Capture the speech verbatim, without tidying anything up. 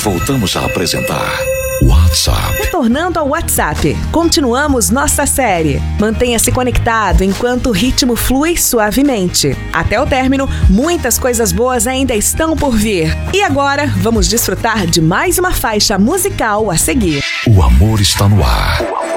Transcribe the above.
voltamos a apresentar WhatsApp. Retornando ao WhatsApp, continuamos nossa série. Mantenha-se conectado enquanto o ritmo flui suavemente. Até o término, muitas coisas boas ainda estão por vir. E agora, vamos desfrutar de mais uma faixa musical a seguir. O amor está no ar.